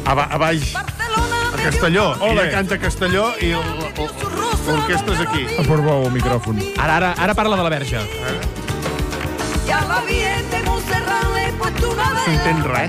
A baix, a Castelló. Ella canta a Castelló i l'orquestra és aquí. Per favor, el micròfon. Ara parla de la Verge. No s'entén res.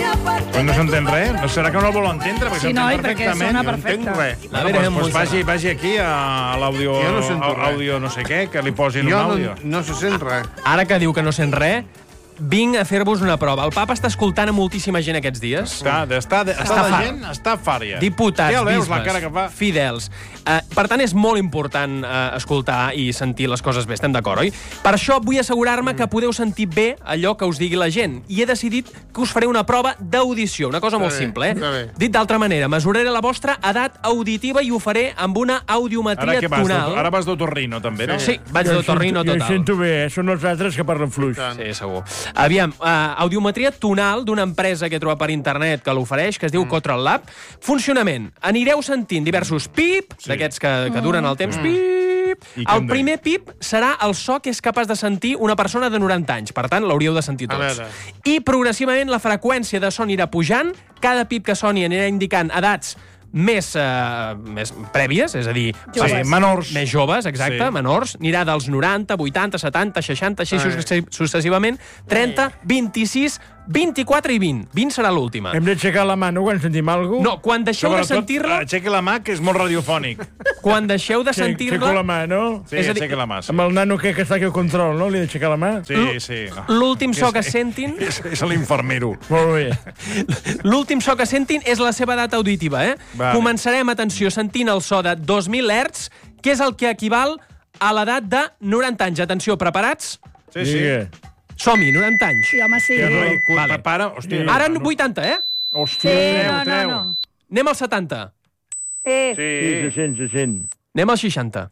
No s'entén res? No serà que no el vol entendre? Sí, noi, perquè sona No entenc perfecte. res. Doncs vagi aquí a l'àudio, Jo no sento res. àudio no sé què, que li posin un Jo àudio. no se sent res. Ara que diu que no sent res, vinc a fer-vos una prova. El papa està escoltant a moltíssima gent aquests dies. Està fart. gent, està fària. Diputats, Ja veus bisbes, la cara que fa? fidels. Per tant, és molt important escoltar i sentir les coses bé. Estem d'acord, oi? Per això vull assegurar-me que podeu sentir bé allò que us digui la gent. I he decidit que us faré una prova d'audició. Una cosa molt simple, està bé. Dit d'altra manera, mesuraré la vostra edat auditiva i ho faré amb una audiometria Ara què vas? tonal. Ara vas d'otorrino, també, no? Sí, vaig d'otorrino Jo total. sento bé, són els altres que parlen fluix. Sí, segur. Aviam, audiometria tonal d'una empresa que he trobat per internet que l'ofereix, que es diu Cotral Lab. Funcionament. Anireu sentint diversos pip, d'aquests que duren el temps, pip. I què El em primer pip serà el so que és capaç de sentir una persona de 90 anys. Per tant, l'hauríeu de sentir A tots. veure. I progressivament la freqüència de so anirà pujant, cada pip que soni anirà indicant edats més prèvies, és a dir, menors. més joves, exacte, Sí. menors, anirà dels 90, 80, 70, 60, així successivament, 30, 26, 24 i 20. 20 serà l'última. Hem d'aixecar la mà, no, quan sentim alguna cosa? No, quan deixeu de sentir-la... Aixequi la mà, que és molt radiofònic. Quan deixeu de Aixeco la sentir-la... mà, no? Sí, És a dir, aixequi la mà. Sí, Amb el nano que està aquí al control, no? Li he d'aixecar la mà? sí. L'últim so que sentin... És l'infermero. Molt bé. L'últim so que sentin és la seva edat auditiva, eh? Vale. Començarem, atenció, sentint el so de 2.000 Hz, que és el que equival a l'edat de 90 anys. Atenció, preparats? Sí. Digue. Som-hi, 90 anys. Sí, home, sí. Vale. Para, hòstia. Ara 80, eh? Hòstia, Sí, treu. no. Anem al 70. Sí, se sent. Anem al 60.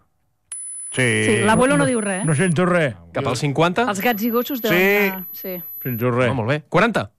Sí, l'abuelo no diu res. No sento res. Cap al 50. Els gats i gossos deuen estar... Sí. Sento res. Oh, molt bé. 40.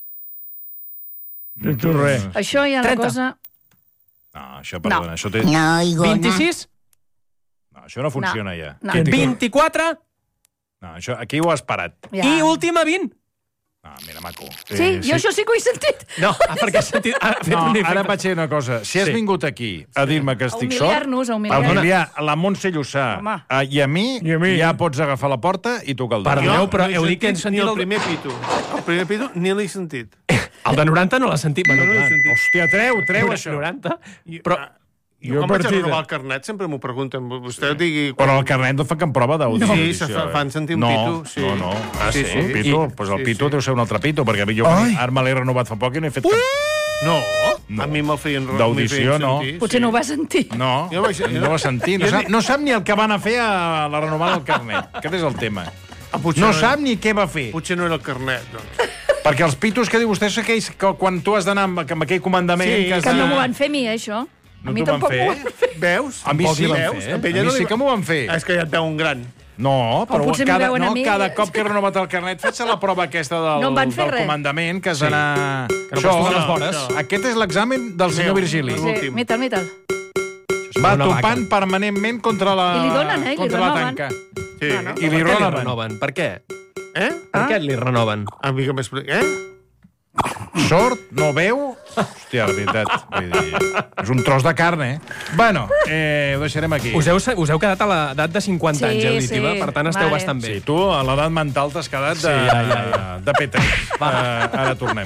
Sento res. Això hi ha la 30. cosa... No, això, perdona, això té... 26. No, això no funciona ja. No. 24. No, això, aquí ho has parat. Ja. I última, 20. No, mira, maco. Sí, jo això sí que ho he sentit. No, perquè has sentit... Ha fet No, un efecte. ara vaig dir una cosa. Si has Sí. vingut aquí a dir-me que A estic sort... humiliar-nos, a A humiliar-nos. humiliar la Montse Llussà Home. i a mi ja pots agafar la porta i tocar el Perdoneu, però no he heu dit que hem sentit ni sentit el primer pito. El primer pito ni l'he sentit. El de 90 no l'ha sentit. Bueno, No l'he clar. sentit. Hòstia, treu això. 90. Però... Jo quan vaig a renovar el carnet sempre m'ho pregunten. Vostè digui... Però el carnet no fa cap prova d'audició. Sí, se fan sentir un pito. Sí. No. Ah, sí? Sí. Pito? Doncs el pito deu ser un altre pito, perquè jo ara me l'he renovat fa poc i no he fet cap... No, No. a mi me'l feien D'audició, no. sentir, Potser no ho va sentir. No, Jo vaig- no va sentir. No sap ni el que van a fer a la renovada del carnet. Aquest és el tema. Potser No sap ni què va fer. Potser no era el carnet, doncs. Perquè els pitos que diu vostè són aquells que quan tu has d'anar amb aquell comandament... Sí, que has Que no d'anar- m'ho van fer a mi, això. No A mi t'ho van tampoc fer? m'ho van fer. Veus? A mi sí, veus? a mi sí que m'ho van fer. És que ja et veu un gran. No, però potser m'ho veuen a mi. cada cop que he renovat el carnet faig la prova aquesta No em van fer del res. comandament, que has d'anar... no pots tocar les vores. Aquest és l'examen del senyor Virgili. Sí, L'últim. mita'l. Va Una topant permanentment contra la, I li donen, li contra la renoven. tanca. Sí. No, no. I li Per què li renoven. renoven? Per què? Eh? Per què li renoven? A mi que m'explica. Sort, no veu... Hòstia, la veritat. Vull dir, és un tros de carn, eh? Bueno, ho deixarem aquí. Us heu quedat a l'edat de 50 anys, Sí, auditiva, sí. per tant esteu Vale. bastant bé. Sí, tu a l'edat mental t'has quedat de P3. Ara tornem.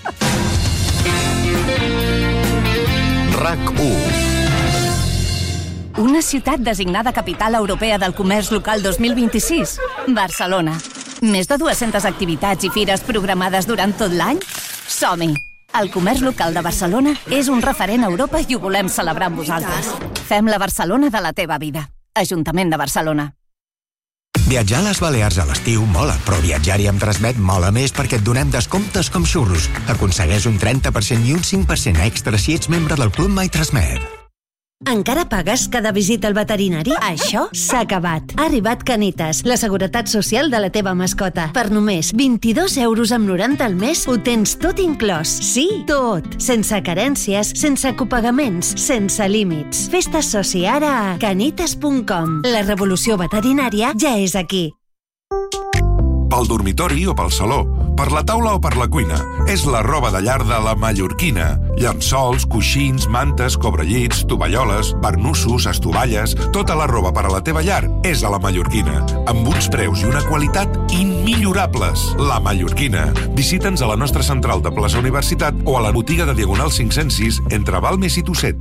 RAC1. Una ciutat designada capital europea del comerç local 2026. Barcelona. Més de 200 activitats i fires programades durant tot l'any? Som-hi! El comerç local de Barcelona és un referent a Europa i ho volem celebrar amb vosaltres. Fem la Barcelona de la teva vida. Ajuntament de Barcelona. Viatjar a les Balears a l'estiu mola, però viatjar-hi amb Transmet mola més perquè et donem descomptes com xurros. Aconsegueix un 30% i un 5% extra si ets membre del Club My Transmet. Encara pagues cada visita al veterinari? Això s'ha acabat. Ha arribat Canitas, la seguretat social de la teva mascota. Per només 22,90 € al mes ho tens tot inclòs. Sí, tot. Sense carències, sense copagaments, sense límits. Fes-te soci ara a canitas.com. La revolució veterinària ja és aquí. Pel dormitori o pel saló, per la taula o per la cuina. És la roba de llar de La Mallorquina. Llençols, coixins, mantes, cobrellits, tovalloles, barnussos, estovalles... Tota la roba per a la teva llar és a La Mallorquina, amb uns preus i una qualitat immillorables. La Mallorquina. Visita'ns a la nostra central de plaça Universitat o a la botiga de Diagonal 506 entre Balmes i Tosset.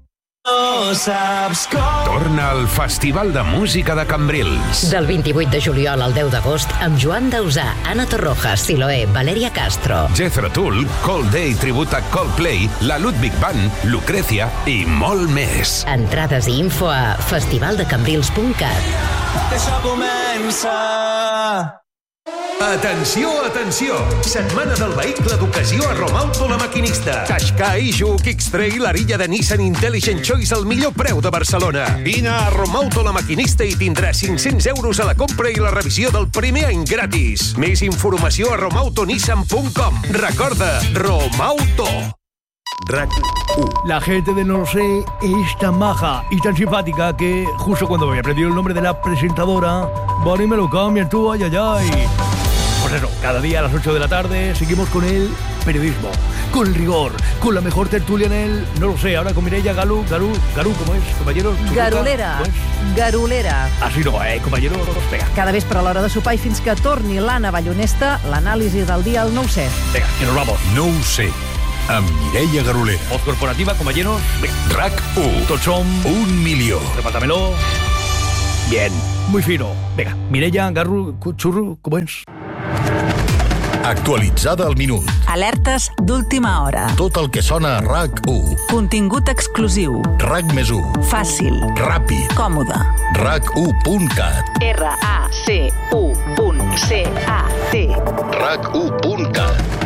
Torna al Festival de Música de Cambrils. Del 28 de juliol al 10 d'agost, amb Joan Dausà, Ana Torrojas, Siloé, Valeria Castro. Jethro Tull, Cold Day tribut a Coldplay, la Ludwig Band, Lucrecia i molt més. Entrades i info a festivaldecambrils.cat. Això comença... Atenció, atenció! Setmana del vehicle d'ocasió a Romauto La Maquinista. Qashqai, Juke, X-Trail, l'Arilla de Nissan Intelligent Choice al millor preu de Barcelona. Vine a Romauto La Maquinista i tindràs 500 euros a la compra i la revisió del primer any gratis. Més informació a romautonissan.com. Recorda, Romauto. RAC 1. La gente de No Lo Sé es tan maja y tan simpática que justo cuando me aprendió el nombre de la presentadora, van y me lo cambian tú, ay, ay, ay. Pues eso, cada día a las 8 de la tarde seguimos con el periodismo, con el rigor, con la mejor tertulia en el No Lo Sé. Ahora con Mireia Garú, ¿cómo es, compañero? Garulera, Garulera. Así no, compañero? Vinga. Cada vespre a l'hora de sopar i fins que torni l'Anna Ballonesta, l'anàlisi del dia al No Ho Sé. Venga, que nos vamos. No Ho Sé, amb Mireia Garulera. Voz corporativa, compañeros. RAC 1. Tots som 1 milió. Repártamelo. Bien, muy fino. Venga, Mireia, Garru, Churru, ¿cómo es? Actualitzada al minut. Alertes d'última hora. Tot el que sona a RAC 1. Contingut exclusiu. RAC+1. Fàcil. Ràpid. Còmode. RAC1.cat. RAC1.cat. RAC1.cat.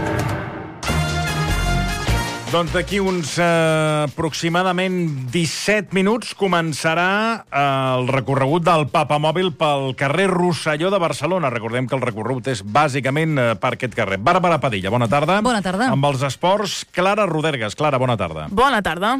Doncs d'aquí uns aproximadament 17 minuts començarà el recorregut del Papamòbil pel carrer Rosselló de Barcelona. Recordem que el recorregut és bàsicament per aquest carrer. Bàrbara Padilla, bona tarda. Bona tarda. Amb els esports, Clara Rodergas. Clara, bona tarda. Bona tarda.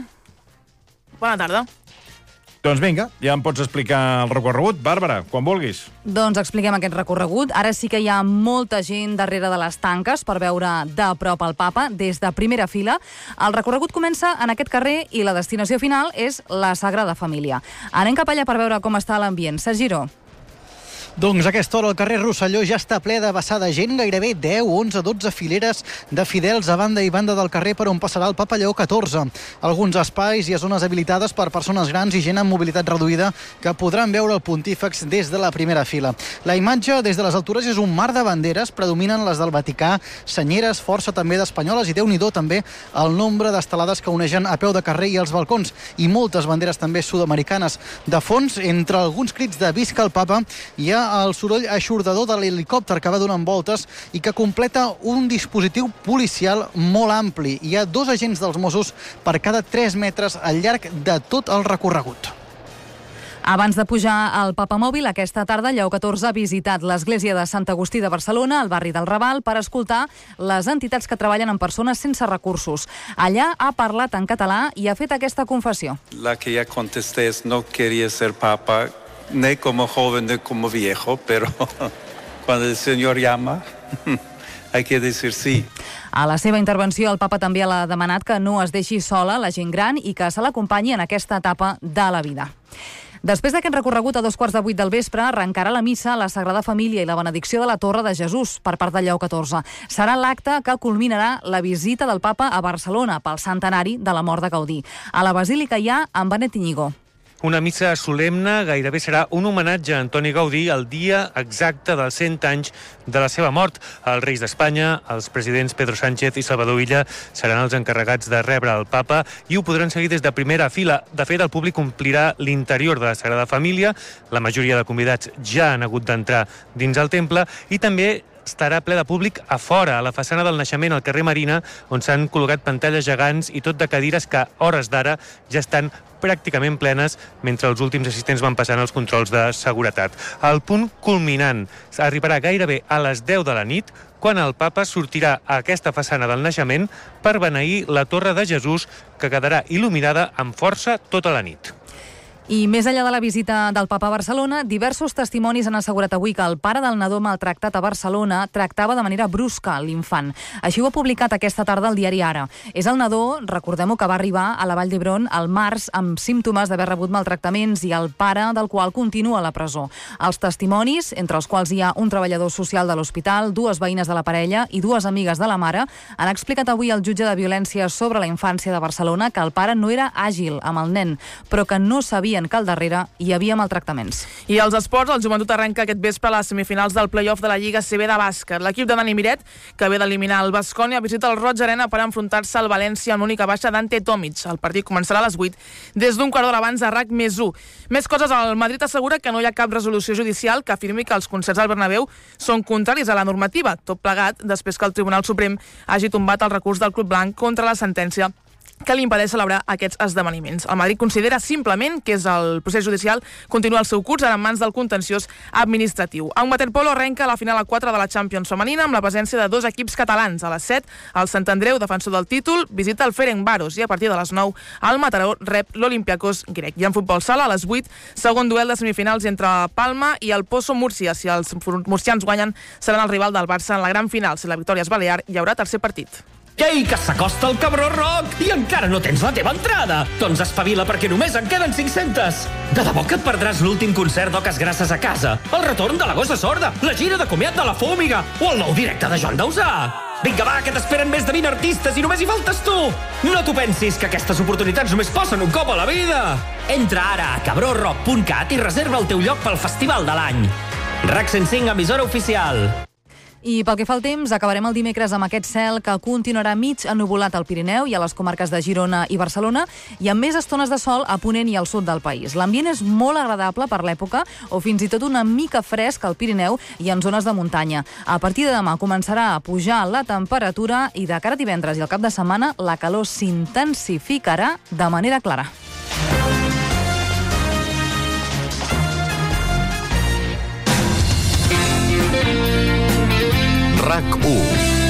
Bona tarda. Doncs vinga, ja em pots explicar el recorregut. Bàrbara, quan vulguis. Doncs expliquem aquest recorregut. Ara sí que hi ha molta gent darrere de les tanques per veure de prop el Papa, des de primera fila. El recorregut comença en aquest carrer i la destinació final és la Sagrada Família. Anem cap allà per veure com està l'ambient. Sergi Giró. Doncs a aquesta hora el carrer Rosselló ja està ple de vessar de gent, gairebé 10, 11, 12 fileres de fidels a banda i banda del carrer per on passarà el Papa Lleó XIV. Alguns espais i zones habilitades per persones grans i gent amb mobilitat reduïda que podran veure el pontífex des de la primera fila. La imatge des de les altures és un mar de banderes, predominen les del Vaticà, senyeres, força també d'espanyoles i Déu-n'hi-do també el nombre d'estelades que unegen a peu de carrer i als balcons i moltes banderes també sud-americanes. De fons, entre alguns crits de visca el Papa, hi ha el soroll eixordador de l'helicòpter que va donant voltes i que completa un dispositiu policial molt ampli. Hi ha 2 agents dels Mossos per cada 3 metres al llarg de tot el recorregut. Abans de pujar al Papamòbil, aquesta tarda Lleó XIV ha visitat l'església de Sant Agustí de Barcelona, al barri del Raval, per escoltar les entitats que treballen amb persones sense recursos. Allà ha parlat en català i ha fet aquesta confessió. La que ya contesté es no quería ser papa, ni como joven ni como viejo, pero cuando el Señor llama, hay que decir sí. A la seva intervenció, el Papa també ha demanat que no es deixi sola la gent gran i que se l'acompanyi en aquesta etapa de la vida. Després d'aquest recorregut, a 7:15 del vespre, arrencarà la missa a la Sagrada Família i la benedicció de la Torre de Jesús per part de Lleó XIV. Serà l'acte que culminarà la visita del Papa a Barcelona pel centenari de la mort de Gaudí. A la Basílica hi ha en Benet Íñigo. Una missa solemne, gairebé serà un homenatge a Antoni Gaudí el dia exacte dels 100 anys de la seva mort. Els reis d'Espanya, els presidents Pedro Sánchez i Salvador Illa seran els encarregats de rebre el Papa i ho podran seguir des de primera fila. De fet, el públic omplirà l'interior de la Sagrada Família. La majoria de convidats ja han hagut d'entrar dins el temple i també estarà ple de públic a fora, a la façana del Naixement, al carrer Marina, on s'han col·locat pantalles gegants i tot de cadires que, a hores d'ara, ja estan pràcticament plenes mentre els últims assistents van passant els controls de seguretat. El punt culminant arribarà gairebé a les 10 de la nit, quan el Papa sortirà a aquesta façana del Naixement per beneir la Torre de Jesús, que quedarà il·luminada amb força tota la nit. I més enllà de la visita del papa a Barcelona, diversos testimonis han assegurat avui que el pare del nadó maltractat a Barcelona tractava de manera brusca l'infant. Així ho ha publicat aquesta tarda el diari Ara. És el nadó, recordem-ho, que va arribar a la Vall d'Hebron al març amb símptomes d'haver rebut maltractaments i el pare del qual continua a la presó. Els testimonis, entre els quals hi ha un treballador social de l'hospital, 2 veïnes de la parella i 2 amigues de la mare, han explicat avui al jutge de violència sobre la infància de Barcelona que el pare no era àgil amb el nen, però que no sabien que al darrere hi havia maltractaments. I als esports, el Joventut arrenca aquest vespre a les semifinals del play-off de la Lliga CB de bàsquet. L'equip de Dani Miret, que ve d'eliminar el Baskonia, visita el Roig Arena per enfrontar-se al València amb l'única baixa d'Ante Tomic. El partit començarà a les 8 des d'un quart d'hora abans a RAC+1. Més coses, el Madrid assegura que no hi ha cap resolució judicial que afirmi que els concerts al Bernabéu són contraris a la normativa, tot plegat després que el Tribunal Suprem hagi tombat el recurs del Club Blanc contra la sentència que li impedeix celebrar aquests esdeveniments. El Madrid considera simplement que el procés judicial continua el seu curs ara en mans del contenciós administratiu. A un waterpolo arrenca la final a 4 de la Champions femenina amb la presència de 2 equips catalans. A les 7, el Sant Andreu, defensor del títol, visita el Ferencváros i a partir de les 9, el Mataró rep l'Olympiacos grec. I en futbol sala, a les 8, segon duel de semifinals entre Palma i el Pozo Múrcia. Si els murcians guanyen, seran el rival del Barça en la gran final. Si la victòria és balear, hi haurà tercer partit. Ei, que s'acosta el Cabró Rock i encara no tens la teva entrada! Doncs espavila perquè només en queden 500! De debò que et perdràs l'últim concert d'Oques Grasses a casa, el retorn de la Gossa Sorda, la gira de comiat de la Fúmiga o el nou directe de Joan Dausà! Vinga, va, que t'esperen més de 20 artistes i només hi faltes tu! No t'ho pensis, que aquestes oportunitats només passen un cop a la vida! Entra ara a cabrorock.cat i reserva el teu lloc pel festival de l'any. RAC 105, emissora oficial. I pel que fa al temps, acabarem el dimecres amb aquest cel que continuarà mig ennuvolat al Pirineu i a les comarques de Girona i Barcelona i amb més estones de sol a Ponent i al sud del país. L'ambient és molt agradable per l'època o fins i tot una mica fresc al Pirineu i en zones de muntanya. A partir de demà començarà a pujar la temperatura i de cara a divendres i al cap de setmana la calor s'intensificarà de manera clara. RAC1.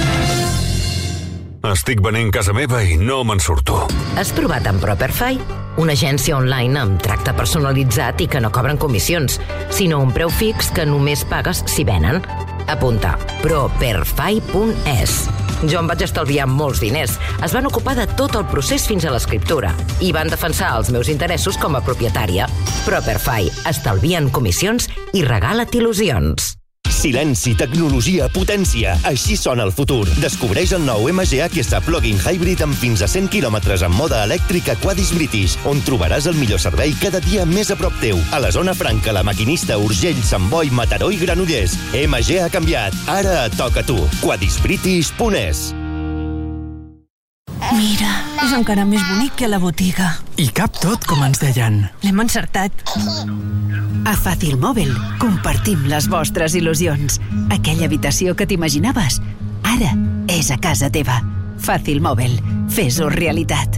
Estic venent casa meva i no me'n surto. Has provat amb Properfy? Una agència online amb tracte personalitzat i que no cobren comissions, sinó un preu fix que només pagues si venen. Apunta, properfy.es. Jo em vaig estalviar molts diners. Es van ocupar de tot el procés fins a l'escriptura i van defensar els meus interessos com a propietària. Properfy. Estalvien comissions i regala't il·lusions. Silenci, tecnologia, potència. Així sona el futur. Descobreix el nou MG-AQS Plug-in Hybrid amb fins a 100 km en mode elèctric a Quadis British, on trobaràs el millor servei cada dia més a prop teu. A la zona franca, La Maquinista, Urgell, Sant Boi, Mataró i Granollers. MG ha canviat. Ara et toca a tu. Quadisbritish.es. Mira, és encara més bonic que a la botiga. I cap tot, com ens deien. L'hem encertat. A Fàcil Mòbil compartim les vostres il·lusions. Aquella habitació que t'imaginaves, ara és a casa teva. Fàcil Mòbil. Fes-ho realitat.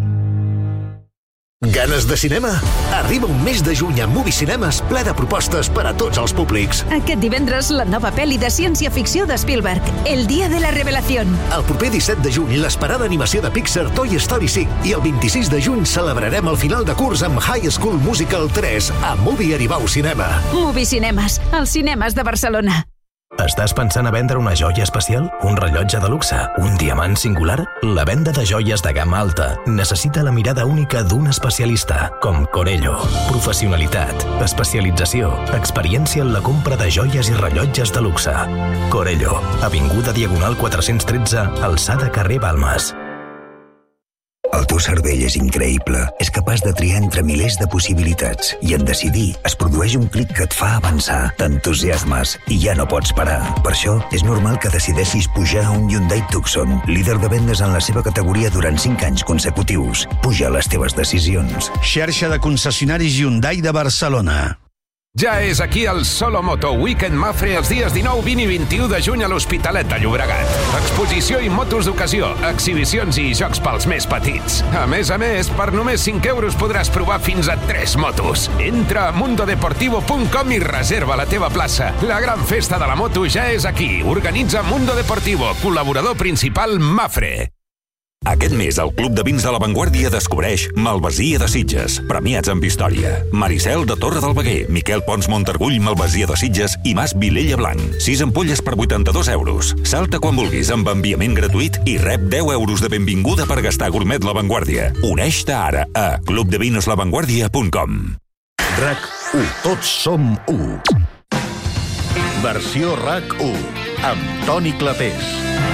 Ganes de cinema? Arriba un mes de juny a Movie Cinemes ple de propostes per a tots els públics. Aquest divendres, la nova pel·li de ciència-ficció de Spielberg, El dia de la revelación. El proper 17 de juny, l'esperada animació de Pixar Toy Story 5. I el 26 de juny celebrarem el final de curs amb High School Musical 3 a Movie Aribau Cinema. Movie Cinemes, als cinemes de Barcelona. Estàs pensant a vendre una joia especial? Un rellotge de luxe? Un diamant singular? La venda de joies de gamma alta necessita la mirada única d'un especialista, com Corello. Professionalitat, especialització, experiència en la compra de joies i rellotges de luxe. Corello, avinguda Diagonal 413, alçada carrer Balmes. El teu cervell és increïble. És capaç de triar entre milers de possibilitats. I en decidir es produeix un clic que et fa avançar. T'entusiasmes i ja no pots parar. Per això, és normal que decideixis pujar a un Hyundai Tucson, líder de vendes en la seva categoria durant 5 anys consecutius. Puja les teves decisions. Xarxa de concessionaris Hyundai de Barcelona. Ja és aquí el Solo Moto Weekend Mapfre els dies 19, 20 i 21 de juny a l'Hospitalet de Llobregat. Exposició i motos d'ocasió, exhibicions i jocs pels més petits. A més, per només 5 euros podràs provar fins a 3 motos. Entra a mundodeportivo.com i reserva la teva plaça. La gran festa de la moto ja és aquí. Organitza Mundo Deportivo, col·laborador principal Mapfre. Aquest mes, el Club de Vins de La Vanguardia descobreix Malvasia de Sitges, premiats amb història. Maricel de Torre del Veguer, Miquel Pons Montargull, Malvasia de Sitges i Mas Vilella Blanc. 6 ampolles per 82 euros. Salta quan vulguis amb enviament gratuït i rep 10 euros de benvinguda per gastar gourmet La Vanguardia. Uneix-te ara a clubdevinslavanguardia.com. RAC1. Tots som 1. Versió RAC1 amb Toni Clapés.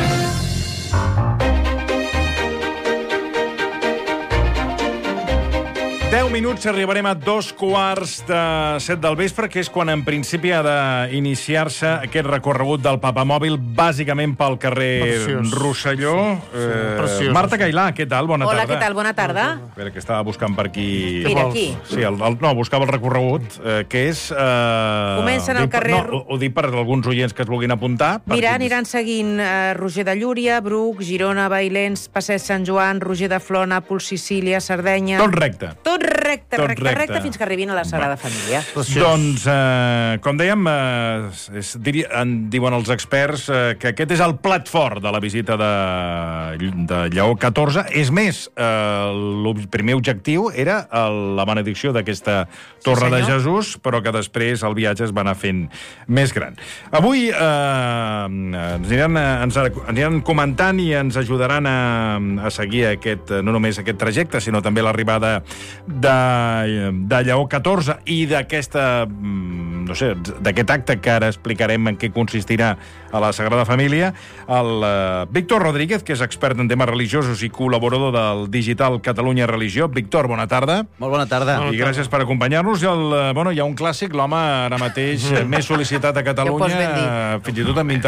10 minuts, arribarem a 2:15 del vespre, que és quan en principi ha d'iniciar-se aquest recorregut del papamòbil, bàsicament pel carrer Rosselló. Marta Cailà, què tal? Bona tarda. Hola, què tal? Bona tarda. Espera, que estava buscant per aquí... Mira, aquí. Sí, no, buscava el recorregut, que és... Comencen al carrer... No, ho dic per alguns oients que es vulguin apuntar. Mira, aniran seguint Roger de Llúria, Bruc, Girona, Bailens, Passeig Sant Joan, Roger de Flor, Nàpols, Sicília, Sardenya... Tot recte. Tot recte, fins que arribin a la Sagrada Família. Doncs, com dèiem, diuen els experts que aquest és el plat fort de la visita de Lleó XIV. És més, el primer objectiu era la benedicció d'aquesta Torre de Jesús, però que després el viatge es va anar fent més gran. Avui ens aniran comentant i ens ajudaran a seguir no només aquest trajecte, sinó també l'arribada de Lleó XIV i d'aquest acte que ara explicarem en què consistirà a la Sagrada Família, el Víctor Rodríguez, que és expert en temes religiosos i col·laborador del digital Catalunya Religió. Víctor, bona tarda. Molt bona tarda. I gràcies per acompanyar-nos. Hi ha un clàssic, l'home ara mateix més sol·licitat a Catalunya, fins i tot amb